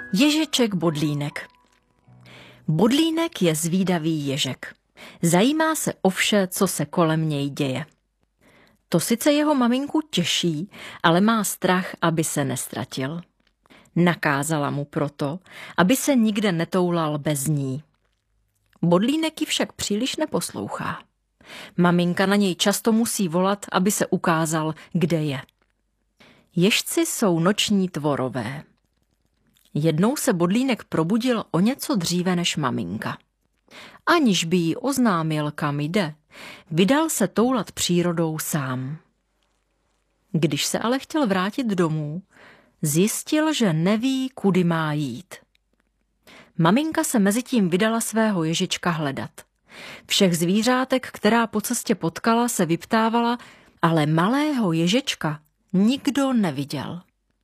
Ježeček Bodlínek. Bodlínek je zvídavý ježek. Zajímá se o vše, co se kolem něj děje. To sice jeho maminku těší, ale má strach, aby se nestratil. Nakázala mu proto, aby se nikde netoulal bez ní. Bodlínek ji však příliš neposlouchá. Maminka na něj často musí volat, aby se ukázal, kde je. Ježci jsou noční tvorové. Jednou se Bodlínek probudil o něco dříve než maminka. Aniž by jí oznámil, kam jde, vydal se toulat přírodou sám. Když se ale chtěl vrátit domů, zjistil, že neví, kudy má jít. Maminka se mezitím vydala svého ježička hledat. Všech zvířátek, která po cestě potkala, se vyptávala, ale malého ježečka nikdo neviděl.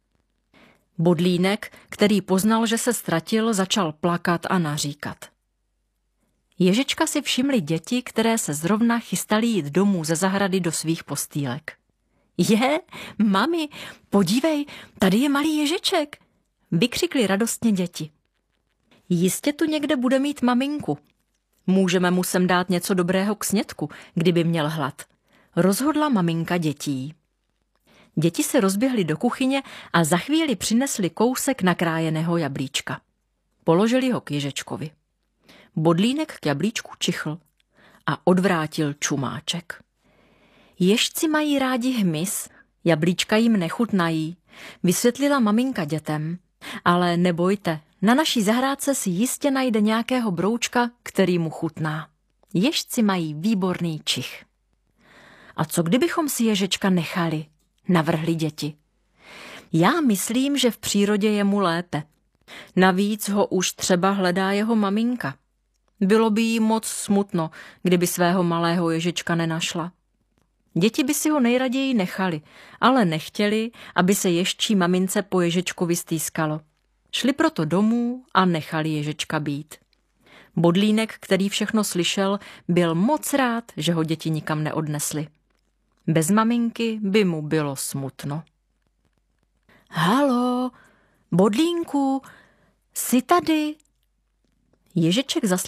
Bodlínek, který poznal, že se ztratil, začal plakat a naříkat. Ježečka si všimli děti, které se zrovna chystaly jít domů ze zahrady do svých postýlek. Je, mami, podívej, tady je malý ježeček, vykřikli radostně děti. Jistě tu někde bude mít maminku. Můžeme mu sem dát něco dobrého k snědku, kdyby měl hlad, rozhodla maminka dětí. Děti se rozběhly do kuchyně a za chvíli přinesli kousek nakrájeného jablíčka. Položili ho k ježečkovi. Bodlínek k jablíčku čichl a odvrátil čumáček. Ježci mají rádi hmyz, jablíčka jim nechutnají, vysvětlila maminka dětem. Ale nebojte, na naší zahrádce si jistě najde nějakého broučka, který mu chutná. Ježci mají výborný čich. A co kdybychom si ježečka nechali? Navrhli děti. Já myslím, že v přírodě je mu lépe. Navíc ho už třeba hledá jeho maminka. Bylo by jí moc smutno, kdyby svého malého ježečka nenašla. Děti by si ho nejraději nechali, ale nechtěli, aby se ježčí mamince po ježečkovi stýskalo. Šli proto domů a nechali ježečka být. Bodlínek, který všechno slyšel, byl moc rád, že ho děti nikam neodnesli. Bez maminky by mu bylo smutno. Halo, Bodlínku, jsi tady? Ježeček